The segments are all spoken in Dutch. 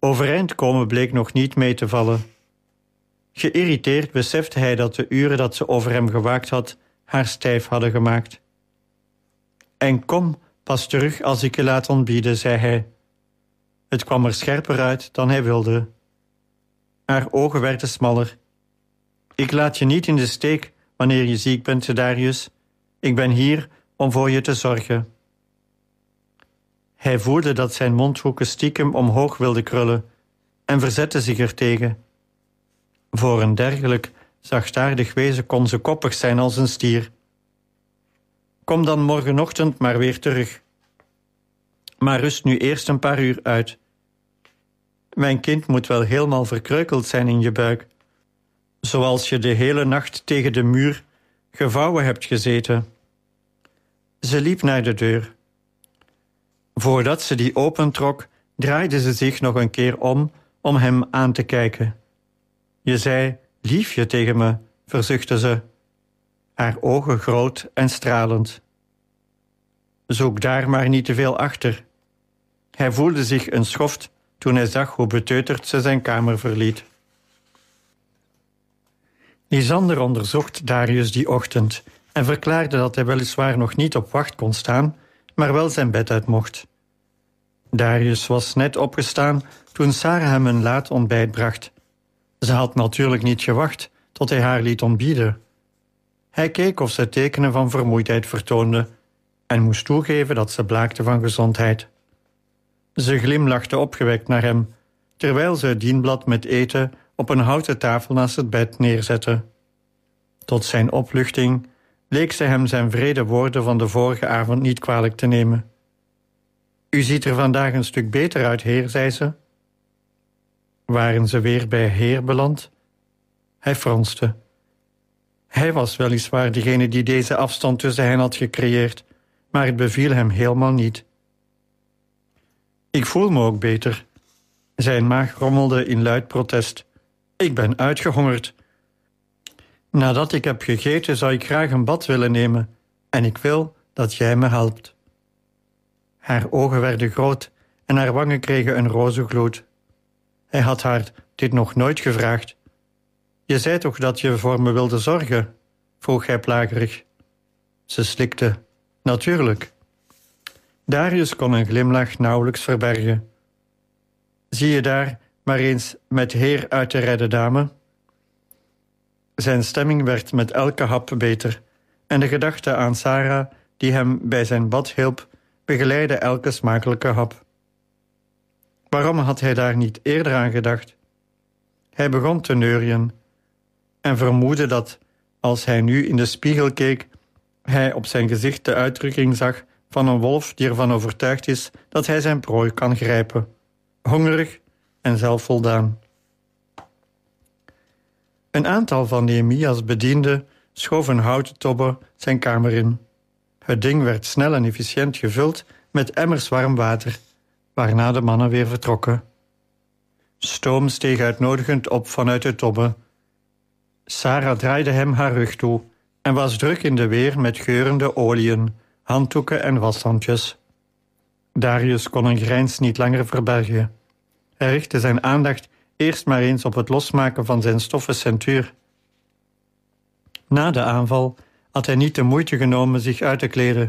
Overeind komen bleek nog niet mee te vallen. Geïrriteerd besefte hij dat de uren dat ze over hem gewaakt had haar stijf hadden gemaakt. En kom pas terug als ik je laat ontbieden, zei hij. Het kwam er scherper uit dan hij wilde. Haar ogen werden smaller. Ik laat je niet in de steek wanneer je ziek bent, Darius. Ik ben hier om voor je te zorgen. Hij voelde dat zijn mondhoeken stiekem omhoog wilden krullen en verzette zich ertegen. Voor een dergelijk zachtaardig wezen kon ze koppig zijn als een stier. Kom dan morgenochtend maar weer terug. Maar rust nu eerst een paar uur uit. Mijn kind moet wel helemaal verkreukeld zijn in je buik, zoals je de hele nacht tegen de muur gevouwen hebt gezeten. Ze liep naar de deur. Voordat ze die opentrok, draaide ze zich nog een keer om hem aan te kijken. Je zei, liefje tegen me, verzuchtte ze, haar ogen groot en stralend. Zoek daar maar niet te veel achter. Hij voelde zich een schoft toen hij zag hoe beteuterd ze zijn kamer verliet. Lysander onderzocht Darius die ochtend en verklaarde dat hij weliswaar nog niet op wacht kon staan, maar wel zijn bed uit mocht. Darius was net opgestaan toen Sarah hem een laat ontbijt bracht. Ze had natuurlijk niet gewacht tot hij haar liet ontbieden. Hij keek of ze tekenen van vermoeidheid vertoonde en moest toegeven dat ze blaakte van gezondheid. Ze glimlachte opgewekt naar hem, terwijl ze het dienblad met eten op een houten tafel naast het bed neerzette. Tot zijn opluchting leek ze hem zijn wrede woorden van de vorige avond niet kwalijk te nemen. U ziet er vandaag een stuk beter uit, heer, zei ze. Waren ze weer bij heer beland? Hij fronste. Hij was weliswaar degene die deze afstand tussen hen had gecreëerd, maar het beviel hem helemaal niet. Ik voel me ook beter. Zijn maag rommelde in luid protest. Ik ben uitgehongerd. Nadat ik heb gegeten zou ik graag een bad willen nemen en ik wil dat jij me helpt. Haar ogen werden groot en haar wangen kregen een roze gloed. Hij had haar dit nog nooit gevraagd. Je zei toch dat je voor me wilde zorgen? Vroeg hij plagerig. Ze slikte. Natuurlijk. Darius kon een glimlach nauwelijks verbergen. Zie je daar maar eens met heer uit te redden, dame? Zijn stemming werd met elke hap beter en de gedachte aan Sarah, die hem bij zijn bad hielp, begeleidde elke smakelijke hap. Waarom had hij daar niet eerder aan gedacht? Hij begon te neurien en vermoedde dat, als hij nu in de spiegel keek, hij op zijn gezicht de uitdrukking zag van een wolf die ervan overtuigd is dat hij zijn prooi kan grijpen, hongerig en zelfvoldaan. Een aantal van Nehemia's bedienden schoof een houten tobbe zijn kamer in. Het ding werd snel en efficiënt gevuld met emmers warm water, waarna de mannen weer vertrokken. Stoom steeg uitnodigend op vanuit de tobbe. Sarah draaide hem haar rug toe en was druk in de weer met geurende oliën, handdoeken en washandjes. Darius kon een grijns niet langer verbergen. Hij richtte zijn aandacht eerst maar eens op het losmaken van zijn stoffen centuur. Na de aanval had hij niet de moeite genomen zich uit te kleden.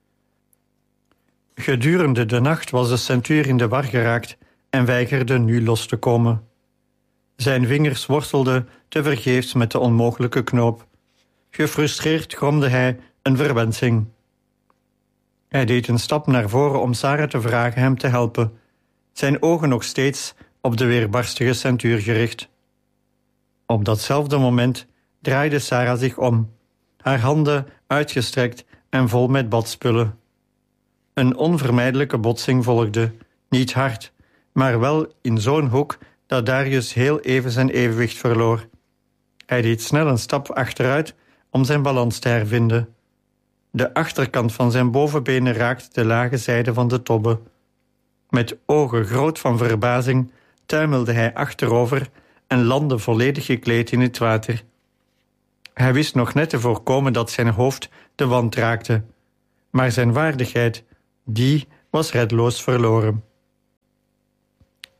Gedurende de nacht was de centuur in de war geraakt en weigerde nu los te komen. Zijn vingers worstelden tevergeefs met de onmogelijke knoop. Gefrustreerd gromde hij een verwensing. Hij deed een stap naar voren om Sarah te vragen hem te helpen, zijn ogen nog steeds op de weerbarstige centuur gericht. Op datzelfde moment draaide Sarah zich om, haar handen uitgestrekt en vol met badspullen. Een onvermijdelijke botsing volgde, niet hard, maar wel in zo'n hoek dat Darius heel even zijn evenwicht verloor. Hij deed snel een stap achteruit om zijn balans te hervinden. De achterkant van zijn bovenbenen raakte de lage zijde van de tobbe. Met ogen groot van verbazing tuimelde hij achterover en landde volledig gekleed in het water. Hij wist nog net te voorkomen dat zijn hoofd de wand raakte, maar zijn waardigheid, die was redloos verloren.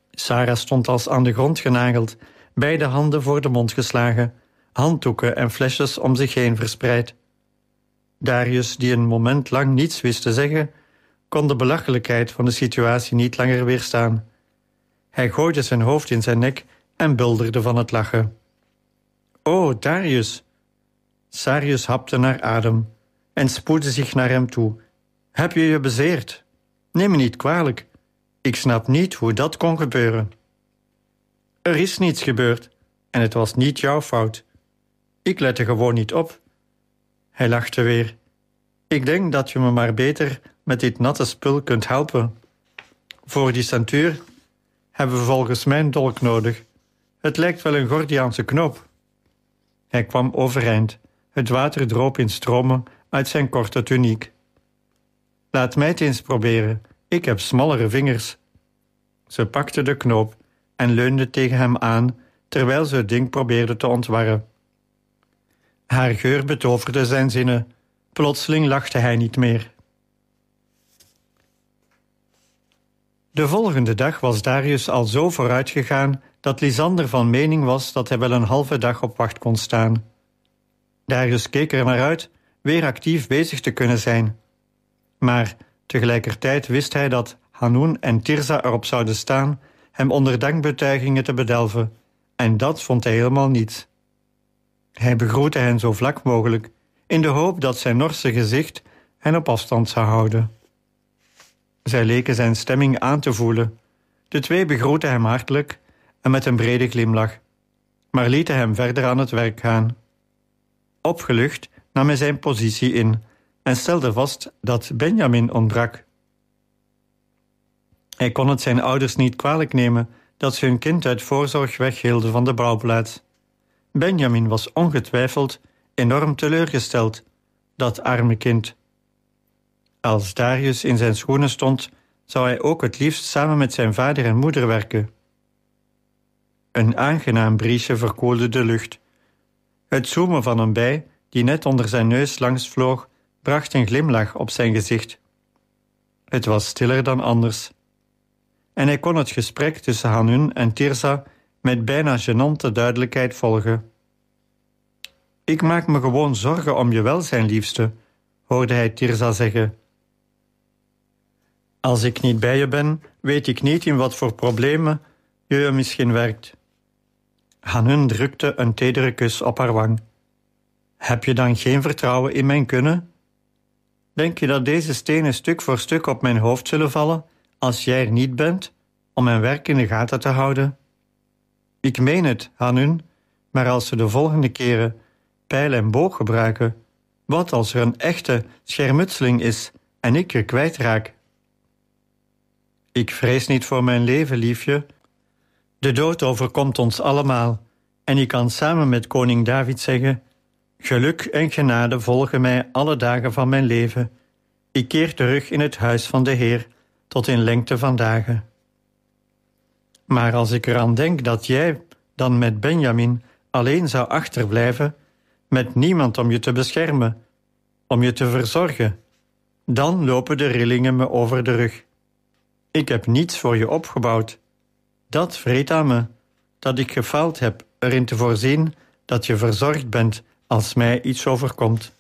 Sarah stond als aan de grond genageld, beide handen voor de mond geslagen, handdoeken en flesjes om zich heen verspreid. Darius, die een moment lang niets wist te zeggen, kon de belachelijkheid van de situatie niet langer weerstaan. Hij gooide zijn hoofd in zijn nek en bulderde van het lachen. "O, Darius!" Sarius hapte naar adem en spoedde zich naar hem toe. "Heb je je bezeerd? Neem me niet kwalijk. Ik snap niet hoe dat kon gebeuren." "Er is niets gebeurd en het was niet jouw fout. Ik lette gewoon niet op." Hij lachte weer. "Ik denk dat je me maar beter met dit natte spul kunt helpen. Voor die centuur hebben we volgens mij een dolk nodig. Het lijkt wel een Gordiaanse knoop." Hij kwam overeind. Het water droop in stromen uit zijn korte tuniek. "Laat mij het eens proberen. Ik heb smallere vingers." Ze pakte de knoop en leunde tegen hem aan, terwijl ze het ding probeerde te ontwarren. Haar geur betoverde zijn zinnen. Plotseling lachte hij niet meer. De volgende dag was Darius al zo vooruit gegaan dat Lysander van mening was dat hij wel een halve dag op wacht kon staan. Darius keek er naar uit weer actief bezig te kunnen zijn. Maar tegelijkertijd wist hij dat Hanun en Tirza erop zouden staan hem onder dankbetuigingen te bedelven, en dat vond hij helemaal niet. Hij begroette hen zo vlak mogelijk, in de hoop dat zijn norse gezicht hen op afstand zou houden. Zij leken zijn stemming aan te voelen. De twee begroetten hem hartelijk en met een brede glimlach, maar lieten hem verder aan het werk gaan. Opgelucht nam hij zijn positie in en stelde vast dat Benjamin ontbrak. Hij kon het zijn ouders niet kwalijk nemen dat ze hun kind uit voorzorg weghielden van de bouwplaats. Benjamin was ongetwijfeld enorm teleurgesteld, dat arme kind. Als Darius in zijn schoenen stond, zou hij ook het liefst samen met zijn vader en moeder werken. Een aangenaam briesje verkoelde de lucht. Het zoemen van een bij, die net onder zijn neus langs vloog, bracht een glimlach op zijn gezicht. Het was stiller dan anders. En hij kon het gesprek tussen Hanun en Tirza met bijna gênante duidelijkheid volgen. "Ik maak me gewoon zorgen om je welzijn, liefste," hoorde hij Tirza zeggen. "Als ik niet bij je ben, weet ik niet in wat voor problemen je misschien werkt." Hanun drukte een tedere kus op haar wang. "Heb je dan geen vertrouwen in mijn kunnen? Denk je dat deze stenen stuk voor stuk op mijn hoofd zullen vallen als jij er niet bent, om mijn werk in de gaten te houden? Ik meen het, Hanun, maar als ze de volgende keren pijl en boog gebruiken, wat als er een echte schermutseling is en ik je kwijtraak?" "Ik vrees niet voor mijn leven, liefje. De dood overkomt ons allemaal en ik kan samen met koning David zeggen: geluk en genade volgen mij alle dagen van mijn leven. Ik keer terug in het huis van de Heer tot in lengte van dagen." Maar als ik eraan denk dat jij dan met Benjamin alleen zou achterblijven, met niemand om je te beschermen, om je te verzorgen, dan lopen de rillingen me over de rug. Ik heb niets voor je opgebouwd. Dat vreet aan me, dat ik gefaald heb erin te voorzien dat je verzorgd bent als mij iets overkomt.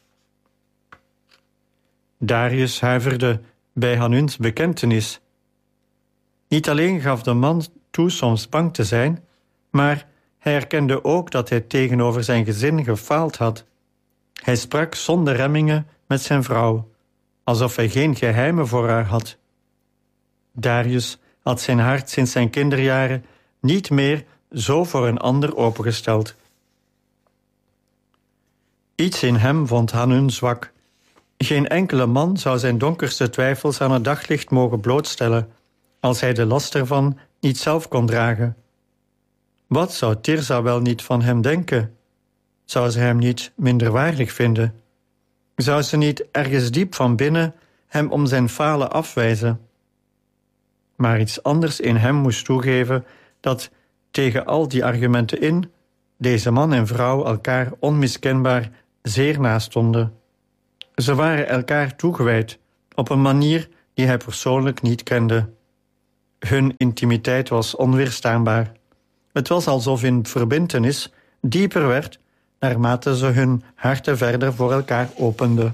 Darius huiverde bij Hanuns bekentenis. Niet alleen gaf de man toe soms bang te zijn, maar hij erkende ook dat hij tegenover zijn gezin gefaald had. Hij sprak zonder remmingen met zijn vrouw, alsof hij geen geheimen voor haar had. Darius had zijn hart sinds zijn kinderjaren niet meer zo voor een ander opengesteld. Iets in hem vond Hanun zwak. Geen enkele man zou zijn donkerste twijfels aan het daglicht mogen blootstellen, als hij de last ervan niet zelf kon dragen. Wat zou Tirza wel niet van hem denken? Zou ze hem niet minderwaardig vinden? Zou ze niet ergens diep van binnen hem om zijn falen afwijzen? Maar iets anders in hem moest toegeven dat tegen al die argumenten in deze man en vrouw elkaar onmiskenbaar zeer nastonden. Ze waren elkaar toegewijd op een manier die hij persoonlijk niet kende. Hun intimiteit was onweerstaanbaar. Het was alsof hun verbintenis dieper werd naarmate ze hun harten verder voor elkaar openden.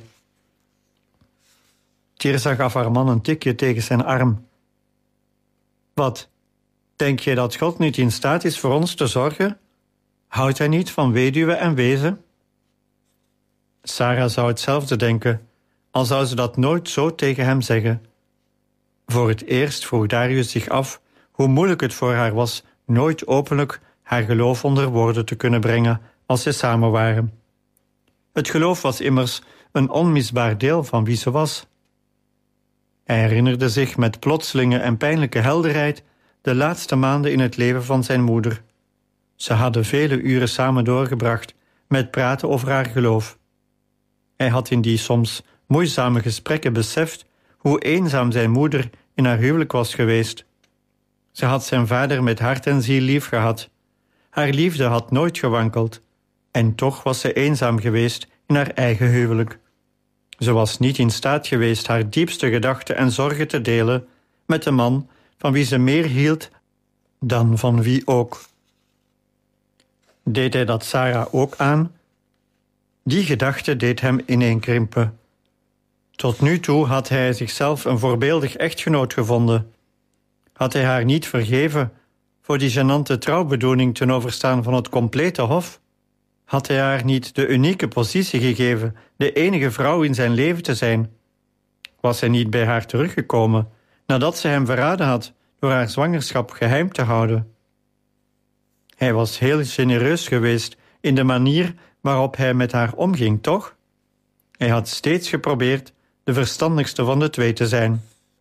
Tirza gaf haar man een tikje tegen zijn arm. Wat, denk je dat God niet in staat is voor ons te zorgen? Houdt hij niet van weduwe en wezen? Sarah zou hetzelfde denken, al zou ze dat nooit zo tegen hem zeggen. Voor het eerst vroeg Darius zich af hoe moeilijk het voor haar was nooit openlijk haar geloof onder woorden te kunnen brengen als ze samen waren. Het geloof was immers een onmisbaar deel van wie ze was. Hij herinnerde zich met plotselinge en pijnlijke helderheid de laatste maanden in het leven van zijn moeder. Ze hadden vele uren samen doorgebracht met praten over haar geloof. Hij had in die soms moeizame gesprekken beseft hoe eenzaam zijn moeder in haar huwelijk was geweest. Ze had zijn vader met hart en ziel lief gehad. Haar liefde had nooit gewankeld. En toch was ze eenzaam geweest in haar eigen huwelijk. Ze was niet in staat geweest haar diepste gedachten en zorgen te delen met een man van wie ze meer hield dan van wie ook. Deed hij dat Sarah ook aan? Die gedachte deed hem ineenkrimpen. Tot nu toe had hij zichzelf een voorbeeldig echtgenoot gevonden. Had hij haar niet vergeven voor die gênante trouwbedoeling ten overstaan van het complete hof? Had hij haar niet de unieke positie gegeven de enige vrouw in zijn leven te zijn? Was hij niet bij haar teruggekomen nadat ze hem verraden had door haar zwangerschap geheim te houden? Hij was heel genereus geweest in de manier waarop hij met haar omging, toch? Hij had steeds geprobeerd de verstandigste van de twee te zijn.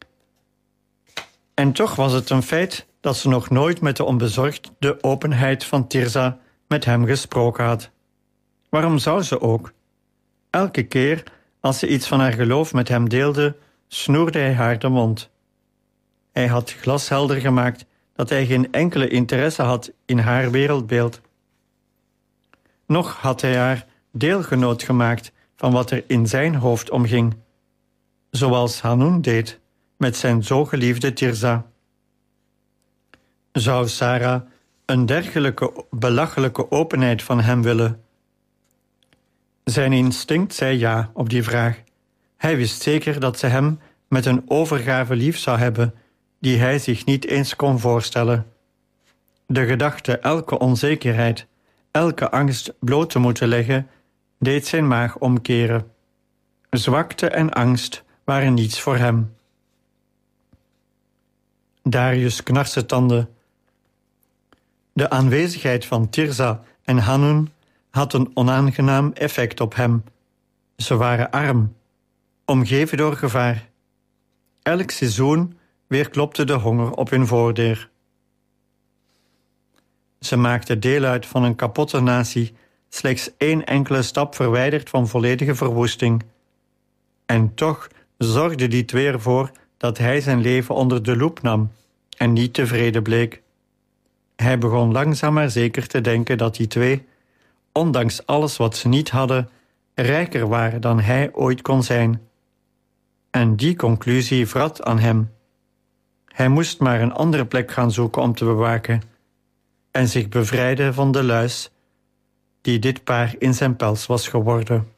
En toch was het een feit dat ze nog nooit met de onbezorgde openheid van Tirza met hem gesproken had. Waarom zou ze ook? Elke keer als ze iets van haar geloof met hem deelde, snoerde hij haar de mond. Hij had glashelder gemaakt dat hij geen enkele interesse had in haar wereldbeeld. Nog had hij haar deelgenoot gemaakt van wat er in zijn hoofd omging, zoals Hanun deed met zijn zo geliefde Tirza. Zou Sarah een dergelijke belachelijke openheid van hem willen? Zijn instinct zei ja op die vraag. Hij wist zeker dat ze hem met een overgave lief zou hebben die hij zich niet eens kon voorstellen. De gedachte elke onzekerheid, elke angst bloot te moeten leggen, deed zijn maag omkeren. Zwakte en angst waren niets voor hem. Darius knarste tanden. De aanwezigheid van Tirza en Hanun had een onaangenaam effect op hem. Ze waren arm, omgeven door gevaar. Elk seizoen weerklopte de honger op hun voordeur. Ze maakten deel uit van een kapotte natie, slechts 1 enkele stap verwijderd van volledige verwoesting. En toch zorgden die twee ervoor dat hij zijn leven onder de loep nam en niet tevreden bleek. Hij begon langzaam maar zeker te denken dat die twee, ondanks alles wat ze niet hadden, rijker waren dan hij ooit kon zijn. En die conclusie vrat aan hem. Hij moest maar een andere plek gaan zoeken om te bewaken en zich bevrijden van de luis die dit paar in zijn pels was geworden.